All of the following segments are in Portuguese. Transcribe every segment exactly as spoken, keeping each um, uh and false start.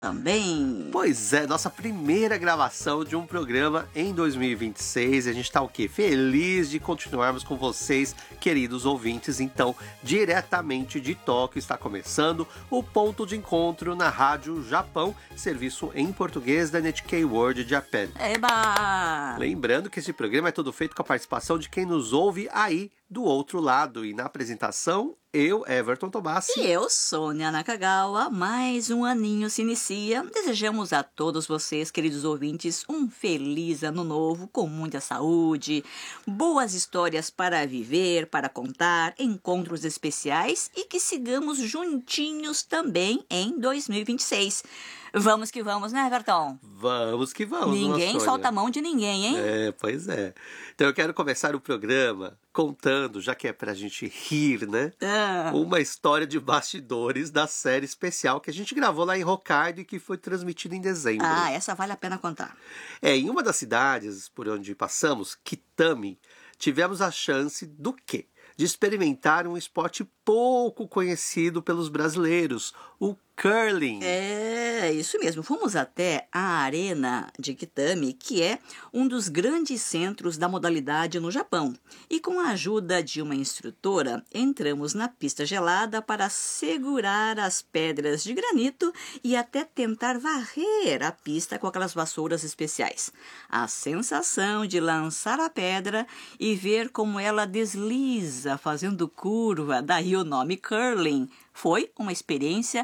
Também. Pois é, nossa primeira gravação de um programa em dois mil e vinte e seis. E a gente tá o quê? Feliz de continuarmos com vocês, queridos ouvintes. Então, diretamente de Tóquio, está começando o Ponto de Encontro na Rádio Japão, serviço em português da N H K World Japan. Eba! Lembrando que esse programa é todo feito com a participação de quem nos ouve aí do outro lado. E na apresentação, eu, Everton Tobassi. E eu, Sônia Nakagawa. Mais um aninho se inicia. Desejamos a todos vocês, queridos ouvintes, um feliz ano novo, com muita saúde, boas histórias para viver, para contar, encontros especiais e que sigamos juntinhos também em dois mil e vinte e seis. Vamos que vamos, né, Everton? Vamos que vamos. Ninguém solta a mão de ninguém, hein? É, pois é. Então eu quero começar o programa contando, já que é pra gente rir, né? Ah. Uma história de bastidores da série especial que a gente gravou lá em Hokkaido e que foi transmitida em dezembro. Ah, essa vale a pena contar. É, em uma das cidades por onde passamos, Kitami, tivemos a chance do quê? De experimentar um esporte pouco conhecido pelos brasileiros, o curling. É, isso mesmo. Fomos até a Arena de Kitami, que é um dos grandes centros da modalidade no Japão. E com a ajuda de uma instrutora, entramos na pista gelada para segurar as pedras de granito e até tentar varrer a pista com aquelas vassouras especiais. A sensação de lançar a pedra e ver como ela desliza fazendo curva, daí o nome curling. Foi uma experiência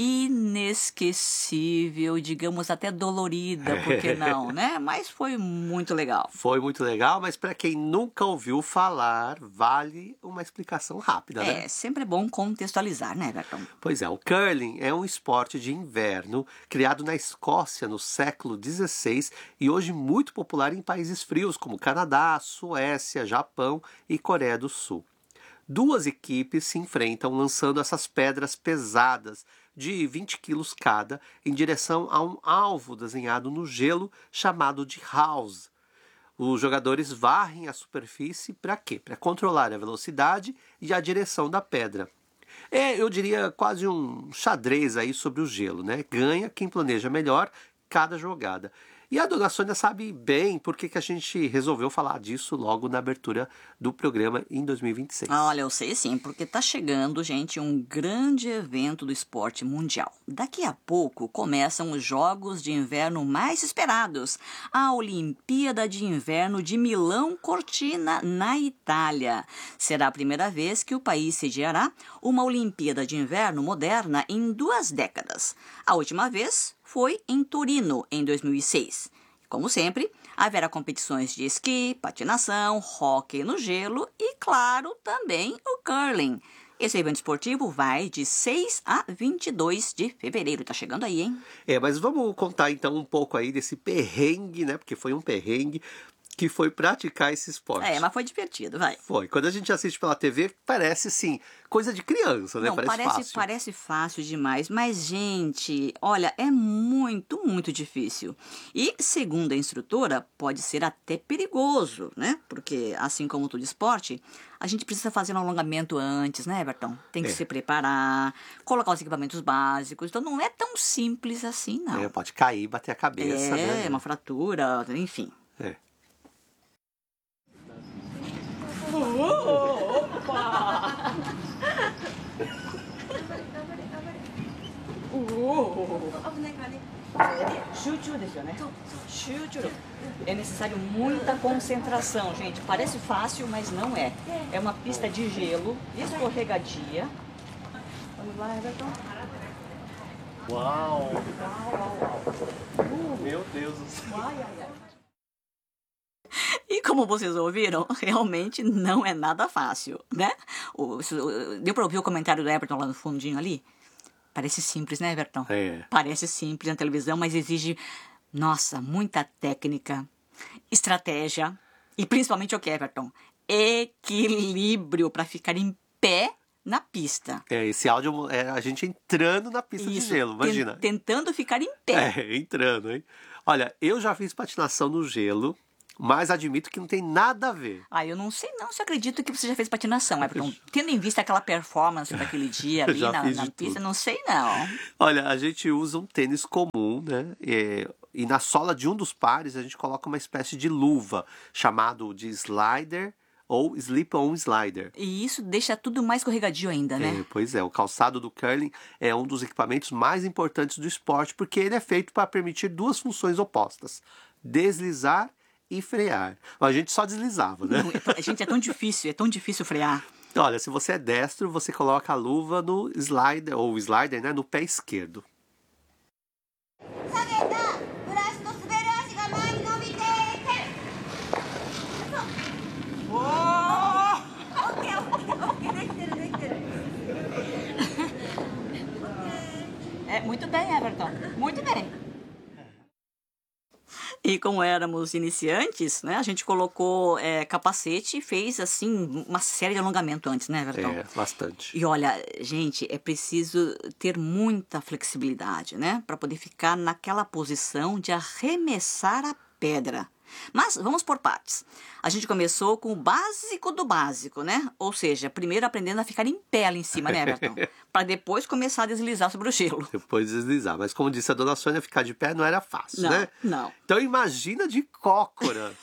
inesquecível, digamos até dolorida, por que não, né? Mas foi muito legal. Foi muito legal, mas para quem nunca ouviu falar, vale uma explicação rápida, né? É, sempre é bom contextualizar, né, Everton? Pois é, o curling é um esporte de inverno criado na Escócia no século dezesseis e hoje muito popular em países frios como Canadá, Suécia, Japão e Coreia do Sul. Duas equipes se enfrentam lançando essas pedras pesadas de vinte quilos cada em direção a um alvo desenhado no gelo chamado de house. Os jogadores varrem a superfície para quê? Para controlar a velocidade e a direção da pedra. É, eu diria, quase um xadrez aí sobre o gelo, né? Ganha quem planeja melhor cada jogada. E a dona Sônia sabe bem por que, que a gente resolveu falar disso logo na abertura do programa em dois mil e vinte e seis. Olha, eu sei sim, porque tá chegando, gente, um grande evento do esporte mundial. Daqui a pouco começam os Jogos de Inverno mais esperados, a Olimpíada de Inverno de Milão Cortina, na Itália. Será a primeira vez que o país sediará uma Olimpíada de Inverno moderna em duas décadas. A última vez foi em Torino, em dois mil e seis. Como sempre, haverá competições de esqui, patinação, hóquei no gelo e, claro, também o curling. Esse evento esportivo vai de seis a vinte e dois de fevereiro. Tá chegando aí, hein? É, mas vamos contar então um pouco aí desse perrengue, né? Porque foi um perrengue que foi praticar esse esporte. É, mas foi divertido, vai. Foi. Quando a gente assiste pela T V, parece, sim, coisa de criança, né? Não, parece, parece fácil. Parece fácil demais, mas, gente, olha, é muito, muito difícil. E, segundo a instrutora, pode ser até perigoso, né? Porque, assim como todo esporte, a gente precisa fazer um alongamento antes, né, Everton? Tem que É. se preparar, colocar os equipamentos básicos. Então, não é tão simples assim, não. É, pode cair, bater a cabeça, é, né? uma fratura, enfim. É. Opa! É necessário muita concentração, gente. Parece fácil, mas não é. É uma pista de gelo, escorregadia. Vamos lá, Everton. Uau! Uau, uau, uau. Uh, Meu Deus do céu! ai, ai, ai. E como vocês ouviram, realmente não é nada fácil, né? O, deu para ouvir o comentário do Everton lá no fundinho ali? Parece simples, né, Everton? É. Parece simples na televisão, mas exige, nossa, muita técnica, estratégia e principalmente o que, Everton? Equilíbrio para ficar em pé na pista. É, esse áudio é a gente entrando na pista Isso, de gelo, imagina. ten- tentando ficar em pé. É, entrando, hein? Olha, eu já fiz patinação no gelo Mas admito que não tem nada a ver. Ah, eu não sei não se eu acredito que você já fez patinação, Everton. Tendo em vista aquela performance daquele dia ali Já na, fiz na de pista, tudo. não sei não. Olha, a gente usa um tênis comum, né? É, e na sola de um dos pares a gente coloca uma espécie de luva, chamado de slider ou slip-on slider. E isso deixa tudo mais escorregadio ainda, né? É, pois é, o calçado do curling é um dos equipamentos mais importantes do esporte porque ele é feito para permitir duas funções opostas: deslizar e frear. A gente só deslizava, né? Não, é tão- gente, é tão difícil, é tão difícil frear. Olha, se você é destro, você coloca a luva no slider, ou slider, né, no pé esquerdo. 下げたブラシと滑る足が前に伸びててそうおーオッケーオッケーオッケーできてるできてる É, muito bem, Everton. Muito bem. E como éramos iniciantes, né, a gente colocou é, capacete e fez, assim, uma série de alongamento antes, né, Everton? É, bastante. E olha, gente, é preciso ter muita flexibilidade, né, para poder ficar naquela posição de arremessar a pedra. Mas vamos por partes. A gente começou com o básico do básico, né? Ou seja, primeiro aprendendo a ficar em pé ali em cima, né, Everton? Para depois começar a deslizar sobre o gelo. Depois deslizar. Mas como disse a dona Sônia, ficar de pé não era fácil, Não, né? não. Então imagina de cócoras.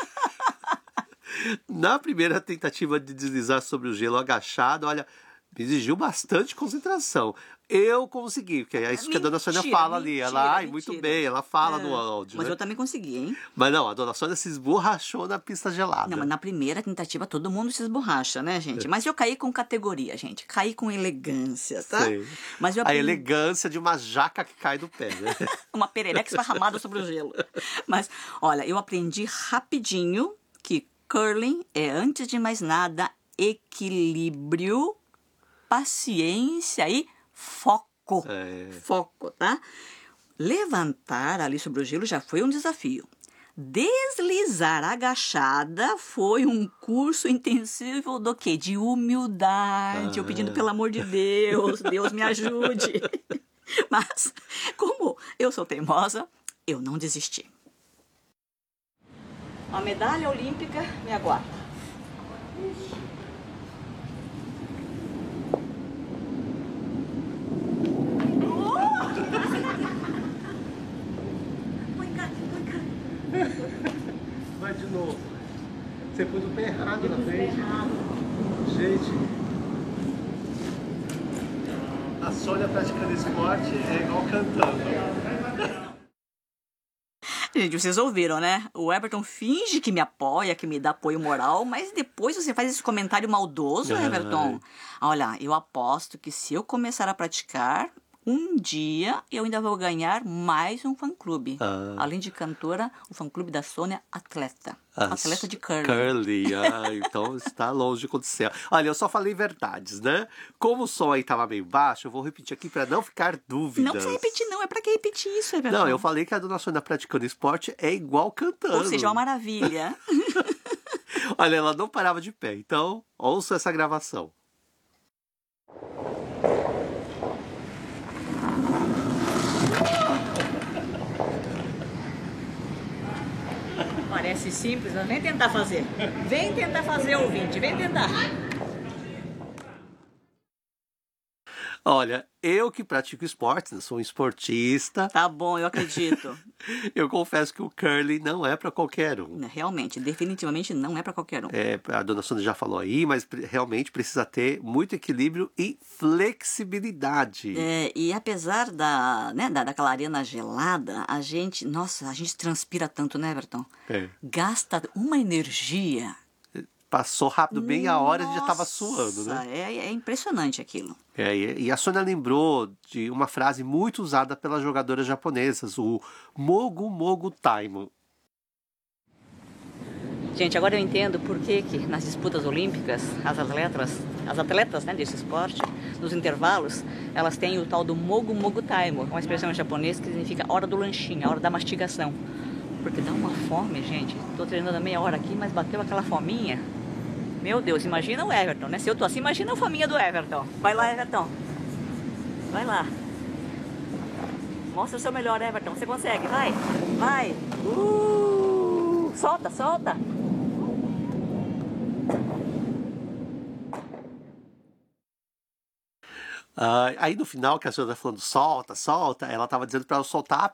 Na primeira tentativa de deslizar sobre o gelo agachado, olha, me exigiu bastante concentração. Eu consegui, porque é isso que a dona Sônia Mentira, fala ali. mentira, Ela, ai, mentira. muito bem, ela fala É, no áudio, Mas né? eu também consegui, hein? Mas não, a dona Sônia se esborrachou na pista gelada. Não, mas na primeira tentativa todo mundo se esborracha, né, gente? Mas eu caí com categoria, gente. Caí com elegância, tá? Sei. Mas eu A aprendi elegância de uma jaca que cai do pé, né? uma perereca esparramada sobre o gelo. Mas, olha, eu aprendi rapidinho que curling é, antes de mais nada, equilíbrio, paciência e foco. É. Foco, tá? Levantar ali sobre o gelo já foi um desafio. Deslizar agachada foi um curso intensivo do quê? De humildade. Eu pedindo, pelo amor de Deus, Deus me ajude. Mas, como eu sou teimosa, eu não desisti. A medalha olímpica me aguarda. Vai de novo. Você pôs o pé errado na frente. Gente, a Sônia praticando esporte é igual cantando. Gente, vocês ouviram, né? O Everton finge que me apoia, que me dá apoio moral, mas depois você faz esse comentário maldoso, Ai. Everton. Olha, eu aposto que se eu começar a praticar, um dia eu ainda vou ganhar mais um fã-clube. Ah. Além de cantora, o fã-clube da Sônia, atleta. Ah, Atleta de curling. Curly, ah, então está longe de acontecer. Olha, eu só falei verdades, né? Como o som aí estava meio baixo, eu vou repetir aqui para não ficar dúvidas. Não precisa repetir, não. É pra que repetir isso, Everton? Não, eu falei que a dona Sônia praticando esporte é igual cantando. Ou seja, é uma maravilha. Olha, ela não parava de pé. Então, ouça essa gravação. Parece simples, mas vem tentar fazer. Vem tentar fazer, ouvinte. Vem tentar. Olha, eu que pratico esportes, né, sou um esportista. Tá bom, eu acredito. Eu confesso que o curling não é para qualquer um. Realmente, definitivamente não é pra qualquer um. É, a dona Sônia já falou aí, mas pre- realmente precisa ter muito equilíbrio e flexibilidade. É, e apesar da, né, da, daquela arena gelada, a gente, nossa, a gente transpira tanto, né, Everton? É. Gasta uma energia. Passou rápido, bem a hora, a gente já estava suando, né? Nossa, É, é impressionante aquilo. É, e e a Sônia lembrou de uma frase muito usada pelas jogadoras japonesas, o Mogu Mogu Taimo. Gente, agora eu entendo por que, que nas disputas olímpicas, as atletas, as atletas né, desse esporte, nos intervalos, elas têm o tal do Mogu Mogu Taimo, uma expressão em japonês que significa hora do lanchinho, a hora da mastigação. Porque dá uma fome, gente. Tô treinando há meia hora aqui, mas bateu aquela fominha. Meu Deus, imagina o Everton, né? Se eu tô assim, imagina a fominha do Everton. Vai lá, Everton. Vai lá. Mostra o seu melhor, Everton. Você consegue, vai. Vai. Uh! Solta, solta. Ah, aí no final, que a senhora tá falando solta, solta, ela estava dizendo para ela soltar a